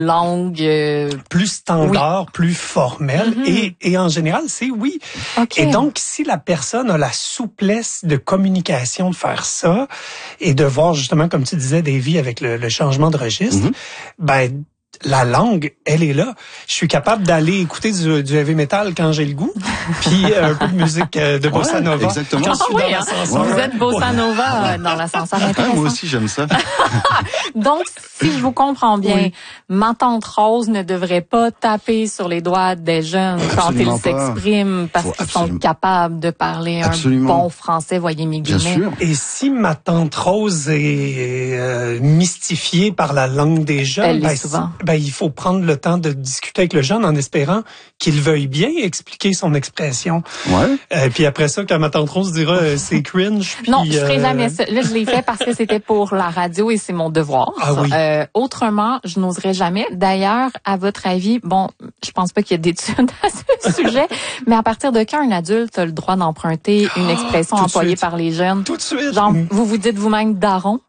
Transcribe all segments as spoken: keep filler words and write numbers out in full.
langue euh... plus standard, oui. plus formelle. Mm-hmm. Et, et en général, c'est oui. Okay. Et donc, si la personne a la souplesse de communication de faire ça et de voir justement, comme tu disais, Davy, avec le, le changement de registre, mm-hmm. ben la langue, elle est là. Je suis capable d'aller écouter du, du heavy metal quand j'ai le goût, puis euh, un peu de musique euh, de bossa ouais, nova. Exactement. Quand je suis ah, dans oui, l'ascenseur. Vous êtes bossa nova ouais. dans l'ascenseur. Ah, moi aussi, j'aime ça. Donc, si je vous comprends bien, oui. ma tante Rose ne devrait pas taper sur les doigts des jeunes absolument quand ils s'expriment parce Faut qu'ils absolument. sont capables de parler absolument. un bon français, voyez mes guillemets. Bien sûr. Et si ma tante Rose est euh, mystifiée par la langue des jeunes, Elle ben, souvent. ben il faut prendre le temps de discuter avec le jeune en espérant qu'il veuille bien expliquer son expression. Ouais. Euh, puis après ça, quand ma tante Rose dira euh, c'est cringe. Puis, non, je ferai euh... jamais ça. Là, je l'ai fait parce que c'était pour la radio et c'est mon devoir. Ah oui. Euh, autrement, je n'oserais jamais. D'ailleurs, à votre avis, bon, je pense pas qu'il y ait d'études à ce sujet, mais à partir de quand un adulte a le droit d'emprunter une expression oh, employée par les jeunes? Tout de suite. Genre, vous vous dites vous-même daron?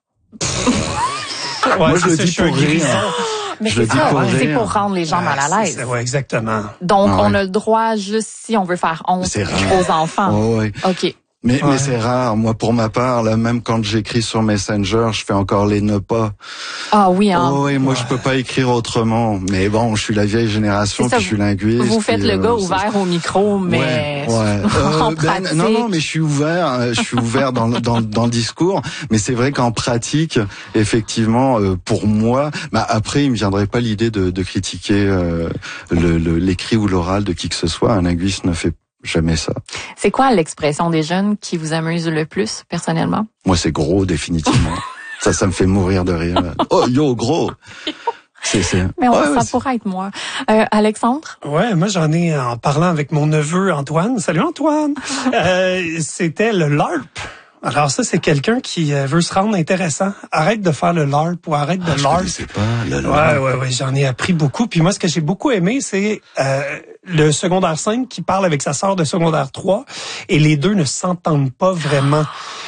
Ouais, moi, je le dis pour rire. Mais c'est ça, c'est pour rendre les gens ouais, mal à l'aise. Oui, exactement. Donc, ah, ouais. on a le droit juste si on veut faire honte aux enfants. Oh, ouais. OK. Mais, ouais. mais c'est rare. Moi, pour ma part, là, même quand j'écris sur Messenger, je fais encore les ne pas. Ah oui, hein. Oh, et moi, ouais. je peux pas écrire autrement. Mais bon, je suis la vieille génération, ça, puis je suis linguiste. Vous faites puis, le euh, gars ouvert au micro, mais ouais, ouais. en euh, pratique. Ben, non, non, mais je suis ouvert. Je suis ouvert dans, dans, dans le discours. Mais c'est vrai qu'en pratique, effectivement, euh, pour moi, bah après, il me viendrait pas l'idée de, de critiquer euh, le, le, l'écrit ou l'oral de qui que ce soit. Un linguiste ne fait jamais ça. C'est quoi l'expression des jeunes qui vous amuse le plus, personnellement? Moi, c'est gros, définitivement. ça, ça me fait mourir de rire. Oh, yo, gros! C'est, c'est... Mais on, ouais, ça ouais, pourrait être moi. Euh, Alexandre? Ouais, moi j'en ai en parlant avec mon neveu Antoine. Salut Antoine! euh, c'était le LARP. Alors ça, c'est quelqu'un qui veut se rendre intéressant. Arrête de faire le LARP ou arrête de ah, LARP. Je sais pas, le LARP. Ouais, ouais, ouais, j'en ai appris beaucoup. Puis moi, ce que j'ai beaucoup aimé, c'est euh, le secondaire cinq qui parle avec sa sœur de secondaire trois et les deux ne s'entendent pas vraiment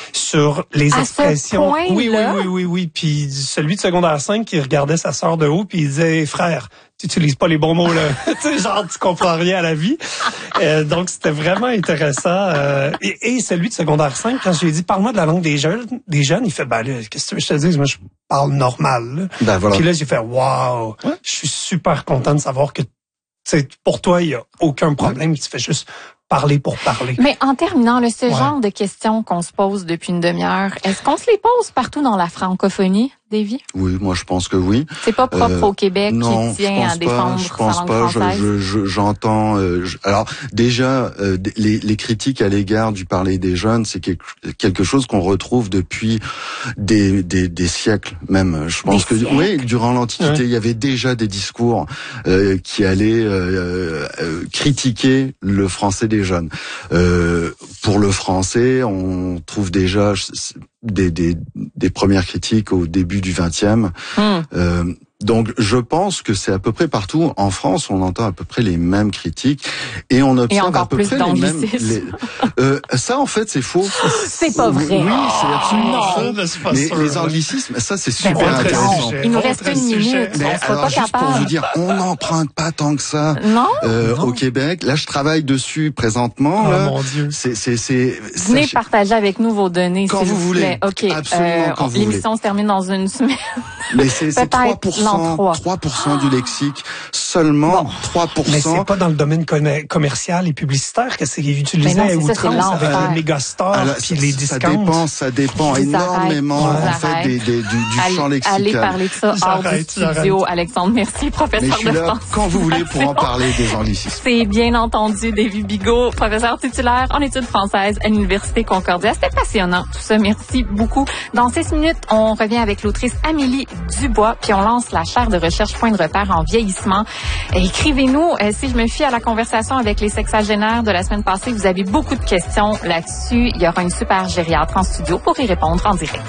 sur les à expressions. Ce oui, oui, oui, oui, oui, oui. Puis celui de secondaire cinq qui regardait sa sœur de haut puis il disait hey, frère, tu utilises pas les bons mots là. Tu sais, genre tu comprends rien à la vie. Euh, donc c'était vraiment intéressant. Euh, et, et celui de secondaire cinq, quand je lui ai dit parle-moi de la langue des jeunes, des jeunes, il fait ben là, qu'est-ce que tu veux que je te dise, moi je parle normal. Là. Ben, voilà. Puis là j'ai fait waouh, ouais. Je suis super content de savoir que c'est pour toi il y a aucun problème, ouais. Tu fais juste parler pour parler. Mais en terminant, là, ce ouais. genre de questions qu'on se pose depuis une demi-heure, est-ce qu'on se les pose partout dans la francophonie, Davy? Oui, moi je pense que oui. C'est pas propre euh, au Québec non, qui tient à défendre je pense sa langue pas, française? Je, je, j'entends. Euh, je, alors déjà, euh, les, les critiques à l'égard du parler des jeunes, c'est quelque, quelque chose qu'on retrouve depuis des, des, des siècles même. Je pense des que siècles. Oui, durant l'Antiquité, ouais. Il y avait déjà des discours euh, qui allaient euh, euh, critiquer le français des jeunes. Euh, pour le français, on trouve déjà des, des, des premières critiques au début du vingtième. Mmh. Euh, donc, je pense que c'est à peu près partout. En France, on entend à peu près les mêmes critiques et on observe et à peu près les mêmes. Les, euh, ça, en fait, c'est faux. C'est pas vrai. Oui, c'est absolument non. faux. Mais sûr, les anglicismes, ça, c'est super ben, intéressant. Il nous reste une minute. Mais on alors, pas juste capable. pour vous dire, on n'emprunte pas tant que ça. Non. Euh, non. Au Québec, là, je travaille dessus présentement. Oh là. mon Dieu. C'est, c'est, c'est. Venez sachez... partager avec nous vos données, quand s'il vous vous voulez. Ok. Absolument, euh, quand vous l'émission voulez. se termine dans une semaine. Mais c'est, c'est trois pour cent, trois pour cent du lexique, seulement bon. trois pour cent. Mais c'est pas dans le domaine com- commercial et publicitaire que c'est utilisé à outrance avec les mégastores puis les discounts. Ça dépend, ça dépend énormément en fait des, des, du, du allez, champ lexical. Allez parler de ça hors du studio, j'arrête. Alexandre. Merci, professeur Mais je suis de là français. Quand vous voulez pour en parler des anglicismes. C'est bien entendu Davy Bigot, professeur titulaire en études françaises à l'Université Concordia. C'était passionnant tout ça. Merci beaucoup. Dans six minutes, on revient avec l'autrice Amélie Dubois, puis on lance la chaire de recherche Point de repère en vieillissement. Écrivez-nous, euh, si je me fie à la conversation avec les sexagénaires de la semaine passée, vous avez beaucoup de questions là-dessus. Il y aura une super gériatre en studio pour y répondre en direct.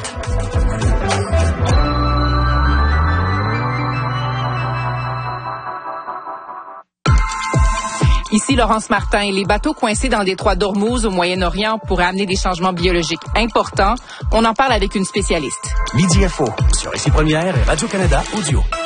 Ici Laurence Martin. Les bateaux coincés dans le détroit d'Ormuz au Moyen-Orient pourraient amener des changements biologiques importants. On en parle avec une spécialiste. Midi Info sur Ici Première et Radio-Canada Audio.